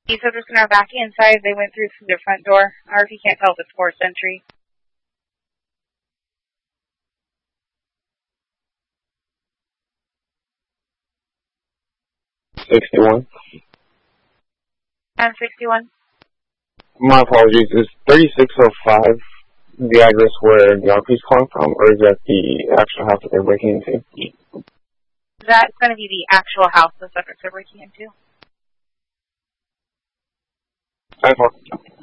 The subject's going to back inside. They went through the front door. Or if you can't tell if it's forced entry. $61. And 61. My apologies. Is 3605 the address where the RP's calling from, or is that the actual house that they're breaking into? That's going to be the actual house the subjects are breaking into. 10-4.